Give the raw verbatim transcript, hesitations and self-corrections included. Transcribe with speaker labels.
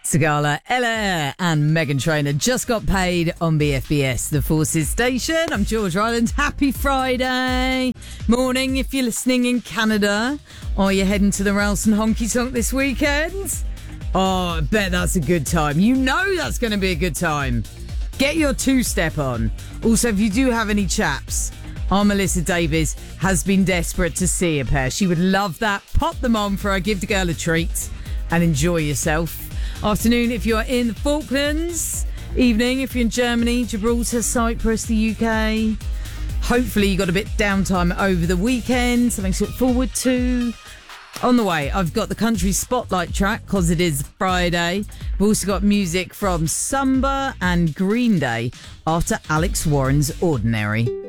Speaker 1: Sigala, Ella and Meghan Trainor just got paid on B F B S, the Forces station. I'm George Ryland. Happy Friday. Morning if you're listening in Canada. Are you heading to the Ralston Honky Tonk this weekend? Oh, I bet that's a good time. You know that's going to be a good time. Get your two-step on. Also, if you do have any chaps, our Melissa Davies has been desperate to see a pair. She would love that. Pop them on for her Give the Girl a Treat and enjoy yourself. Afternoon if you're in the Falklands. Evening if you're in Germany, Gibraltar, Cyprus, the U K. Hopefully you got a bit downtime over the weekend, something to look forward to. On the way, I've got the country spotlight track because it is Friday. We've also got music from Samba and Green Day after Alex Warren's Ordinary.